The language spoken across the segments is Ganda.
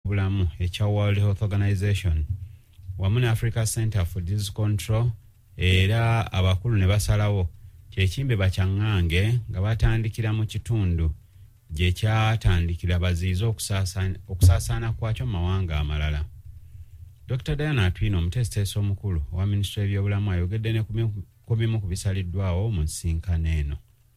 ebyobulamu ekya World Health Organization wamu ne Africa Center for Disease Control era abakulu ne basalawo kyekimbe bakyangange nga batandikira mu kitundu gye kyatandikira baziiza okusaasaana kwakyo mu mawanga amalala. Dr. Diana Atwine omutesiteesi omukulu owa Minisitule y'ebyobulamu ayogedde ne ku bimu ku bisaliddwawo mu nsinkano eno.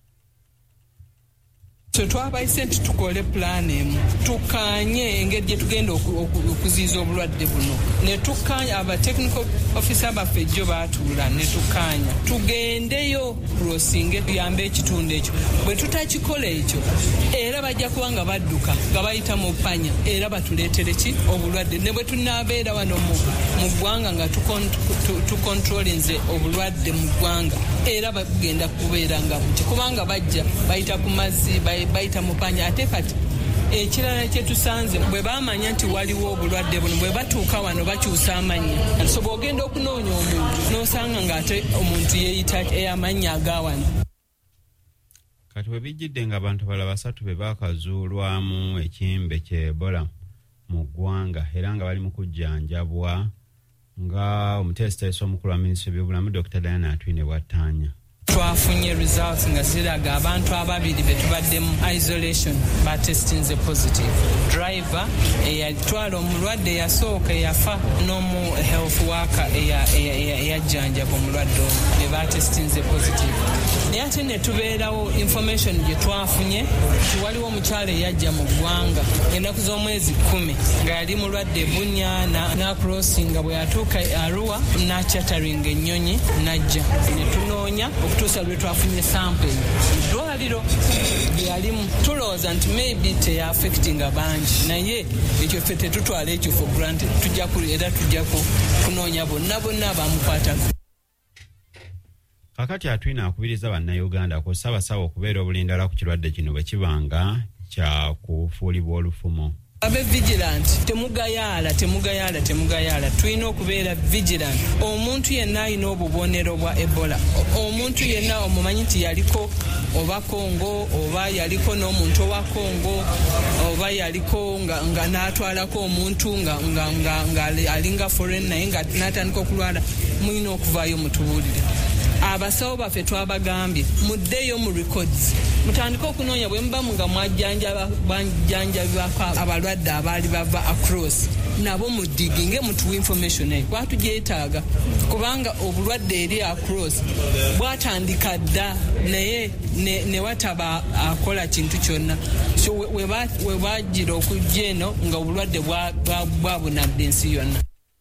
So twabayise nti tukole plan emu tukanye engeri gye tugenda okuziiza obulwadde buno ne tukanya aba technical officer baffe jjo baatuula ne tukanya tugendeyo crossinge tuyambe ekitundu ekyo bwe tutakikola ekyo era bajja kuba nga badduka nga bayita mu ppanya era batuleetere ki obulwadde ne bwe tunaabeera wano mu ggwanga nga tukontrolinze obulwadde mu ggwanga era bagenda kubeera nga buti kubanga bajja bayita ku mazzi bayita mupanya ate kati ekirala kye tusanze bwe bamanya nti waliwo obulwadde buno bwe batuuka wano bakyusa amanya so bw'ogenda okunoonya omuntu n'osanga ng'ate omuntu yeeyita ey'amanya agawano. Kati bwe bijjidde ng'abantu balala 3 be baakazuulwamu ekimbe kya Ebola mu ggwanga era nga bali mu kujjanjabwa nga omuteesiteesi omukulu wa Minisitule y'ebyobulamu Dr. Diana Atwine bw'attaanya. Twafunye results nga ziraga abantu 2 be tubadde mu isolation batestinze positive. Driver eyatwala omulwadde yasooka yafa n'omu health worker eyajjanjaba omulwadde ono be batestinze positive. Naye ate ne tubeerawo information gye twafunye waliwo omukyala eyajja mu ggwanga ennaku z'omwezi 10 nga yali mulwadde bunya n'akrossinga bwe yatuuka Arua n'akyataringa ennyonyi n'ajja ne tunoonya okutuusa lwe twafunye sample eddwaliro lyalimu tulowooza nti maybe teyaffectinga bangi naye ekyo ffe tetutwala ekyo for granted era tujja kunoonya bonna abamukwatako. Kakati Atwine akubiriza bannayuganda ku ssabasawo okubeera obulindala ku kirwadde kino bwe kibanga kya kufuulibwa olufumo. Abe vigilant temugayaala tulina okubeera vigilant. Omuntu yenna alina obubonero bwa Ebola, omuntu yenna omumanyi nti yaliko oba Kongo oba yaliko n'omuntu owa Kongo oba yaliko nga n'atwalako omuntu nga alinga foreign naye nga n'atandika okulwala mulina okuvaayo mutubuulire. Abasawo baffe twabagambye muddeyo mu records mutandika okunoonya bwe muba nga mwanjanjabibwako abalwadde abaali bava across nabo mudiginge mutuwa information eyo kwatugyetaaga kubanga obulwadde eri across bwatandika dda naye ne wataba akola kintu kyonna so we bagira okujja eno nga obulwadde bwabunadde ensi yonna.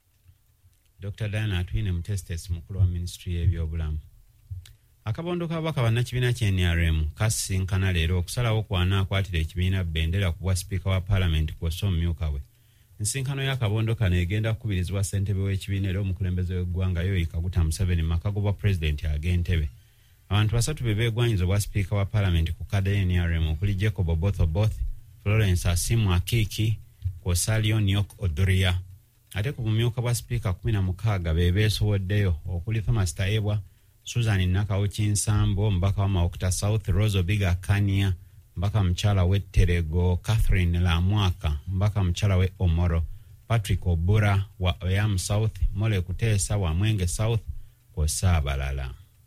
Dr. Diana Atwine mutesiteesi mukulu wa Minisitule y'ebyobulamu. Akabondo k'ababaka bannakibiina kya NRM kasisinkana leero okusalawo kwana akwatira ekibiina bbendera ku bwa sipiika wa Paalamenti kw'ossa omumyuka we. Ensinkano y'akabondo kano egenda kukubirizibwa ssentebe w'ekibiina era omukulembeze w'eggwanga Yoweri Kaguta Museveni mu maka g'obwa pulezidenti ag'Entebbe. Abantu 3 be beegwanyiza obwa sipiika wa Paalamenti ku kadde ya NRM okuli Jacob Oboth, Florence Asimu Akiki, kw'ossa Leon Yok Odoria. Ate ku bumyuka bwa sipiika 16 be beesowoddeyo okuli Thomas Taebwa, Susan Nakawo Kinsambo, mbaka wa Mawokota South, Rose Obiga Kania, mbaka mchala we Terego, Catherine Lamwaka, mbaka mchala we Omoro, Patrick Obura wa Oyam South, Mole Kutesa wa Mwenge South, kw'ossa abalala.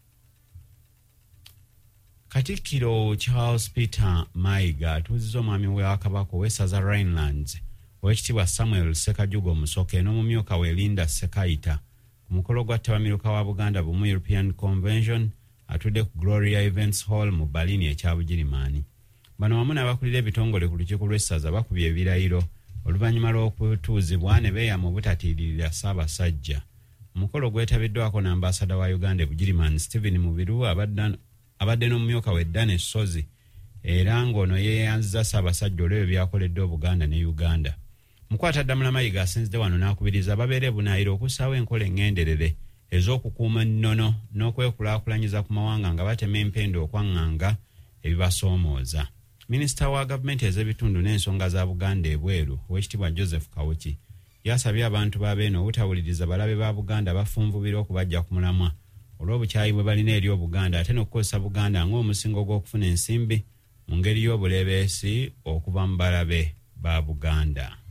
Katikkiro Charles Peter Mayiga atuuzizza omwami wa Kabaka w'essaza Rhinelands Oweekitiibwa Samuel Ssekajuga Omusoke n'omumyuka we Linda Sekaita ku mukolo gwa ttabamiruka wa Buganda mu European Convention atudde ku Gloria Events Hall mu Berlin ekya Bugirimaani. Bano wamu n'abakulira ebitongole ku lukiiko lw'essaza bakubye ebirayiro oluvannyuma lw'okutuuzibwa ne beeyama obutatiiririra Ssaabasajja. Omukolo gwetabiddwako n'ambaasada wa Uganda e Bugirimaani Stephen Mubiru abadde n'omumyuka we Dane Sozi era ng'ono yeeyanziza Ssaabasajja olw'ebyo byakoledde Obuganda ne Uganda. Mukwataddamula Mayiga asinzidde wano n'akubiriza ababeera ebunaayira okussaawo enkola engenderere ez'okukuuma ennono n'okwekulaakulanyiza ku mawanga nga batema empenda okwaŋŋanga ebibasoomooza. Minisita wa gavumenti ez'ebitundu n'ensonga za Buganda ebweru Oweekitiibwa Joseph Kawuki yasabye abantu ba Beene obutawuliriza balabe ba Buganda bafunvubira okubajja ku mulamwa olw'obukyayi bwe balina eri Obuganda ate n'okukozesa Buganda ng'omusingo gw'okufuna ensimbi mu ngeri y'obuleebeesi okuva mu balabe ba Buganda.